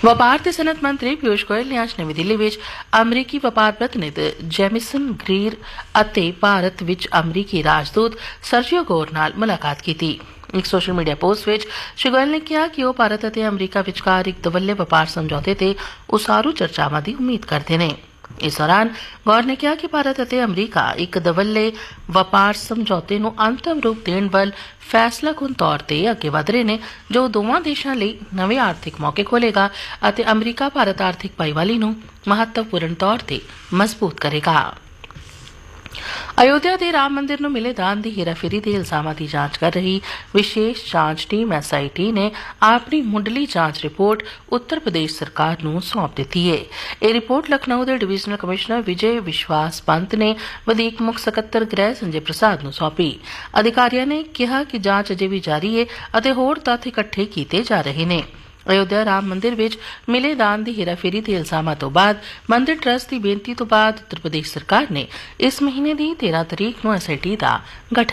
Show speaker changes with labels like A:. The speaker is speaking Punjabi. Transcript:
A: ਵਪਾਰ ਤੇ ਸਨਅਤ ਮੰਤਰੀ ਪਿਊਸ਼ ਗੋਇਲ ਨੇ ਅੱਜ ਨਵੀਂ ਦਿੱਲੀ ਵਿੱਚ ਅਮਰੀਕੀ ਵਪਾਰ ਪ੍ਰਤੀਨਿਧ ਜੈਮਿਸਨ ਗ੍ਰੀਰ ਅਤੇ ਭਾਰਤ ਵਿੱਚ ਅਮਰੀਕੀ ਰਾਜਦੂਤ ਸਰਜੀਓ ਗੋਰ ਨਾਲ ਮੁਲਾਕਾਤ ਕੀਤੀ। ਇੱਕ ਸੋਸ਼ਲ ਮੀਡੀਆ ਪੋਸਟ ਵਿੱਚ ਸ਼੍ਰੀ ਗੋਇਲ ਨੇ ਕਿਹਾ ਕਿ ਉਹ ਭਾਰਤ ਅਤੇ ਅਮਰੀਕਾ ਵਿਚਕਾਰ ਇੱਕ ਦਵੱਲੇ ਵਪਾਰ ਸਮਝੌਤੇ ਤੇ ਉਸਾਰੂ ਚਰਚਾਵਾਂ ਦੀ ਉਮੀਦ ਕਰਦੇ ਨੇ। ਇਸ ਦੌਰਾਨ ਗੌਰ ਨੇ ਕਿਹਾ ਕਿ ਭਾਰਤ ਅਤੇ ਅਮਰੀਕਾ ਇੱਕ ਦਵੱਲੇ ਵਪਾਰ ਸਮਝੌਤੇ ਨੂੰ ਅੰਤਮ ਰੂਪ ਦੇਣ ਵੱਲ ਫੈਸਲਾਕੁਨ ਤੌਰ ਤੇ ਅੱਗੇ ਵਧ ਰਹੇ ਨੇ, ਜੋ ਦੋਵਾਂ ਦੇਸ਼ਾਂ ਲਈ ਨਵੇਂ ਆਰਥਿਕ ਮੌਕੇ ਖੋਲ੍ਹੇਗਾ ਅਤੇ ਅਮਰੀਕਾ ਭਾਰਤ ਆਰਥਿਕ ਭਾਈਵਾਲੀ ਨੂੰ ਮਹੱਤਵਪੂਰਨ ਤੌਰ ਤੇ ਮਜ਼ਬੂਤ ਕਰੇਗਾ। ਅਯੋਧਿਆ ਦੇ ਰਾਮ ਮੰਦਿਰ ਨੂੰ ਮਿਲੇ ਦਾਨ ਦੀ ਹੇਰਾਫੇਰੀ ਦੇ ਇਲਜ਼ਾਮਾਂ ਦੀ ਜਾਂਚ ਕਰ ਰਹੀ ਵਿਸ਼ੇਸ਼ ਜਾਂਚ ਟੀਮ SIT ਨੇ ਆਪਣੀ ਮੁੱਢਲੀ ਜਾਂਚ ਰਿਪੋਰਟ ਉੱਤਰ ਪ੍ਰਦੇਸ਼ ਸਰਕਾਰ ਨੂੰ ਸੌਂਪ ਦਿੱਤੀ ਹੈ। ਇਹ ਰਿਪੋਰਟ ਲਖਨਊ ਦੇ ਡਿਵੀਜ਼ਨਲ ਕਮਿਸ਼ਨਰ ਵਿਜੇ ਵਿਸ਼ਵਾਸ ਪੰਤ ਨੇ ਵਧੀਕ ਮੁੱਖ ਸਕੱਤਰ ਗ੍ਰਹਿ ਸੰਜੇ ਪ੍ਰਸਾਦ ਨੂੰ ਸੌਂਪੀ। ਅਧਿਕਾਰੀਆਂ ਨੇ ਕਿਹਾ ਕਿ ਜਾਂਚ ਅਜੇ ਵੀ ਜਾਰੀ ਹੈ ਅਤੇ ਹੋਰ ਤੱਥ ਇਕੱਠੇ ਕੀਤੇ ਜਾ ਰਹੇ ਨੇ। ਅਯੋਧਿਆ ਰਾਮ ਮੰਦਿਰ ਵਿੱਚ ਮਿਲੇ ਦਾਨ ਦੀ ਹੇਰਾਫੇਰੀ ਦੇ ਇਲਜ਼ਾਮਾਂ ਤੋਂ ਬਾਅਦ ਮੰਦਿਰ ਟਰੱਸਟ ਦੀ ਬੇਨਤੀ ਤੋਂ ਬਾਅਦ ਉੱਤਰ ਪ੍ਰਦੇਸ਼ ਸਰਕਾਰ ਨੇ ਇਸ ਮਹੀਨੇ ਦੀ 13 ਤਰੀਕ ਨੂੰ SIT ਦਾ ਗਠਨ